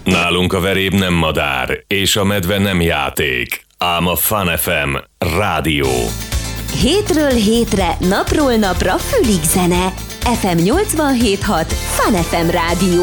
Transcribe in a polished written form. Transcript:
Nálunk a veréb nem madár, és a medve nem játék, ám a Fun FM rádió. Hétről hétre, napról napra fülig zene. FM 87.6 Fun FM rádió.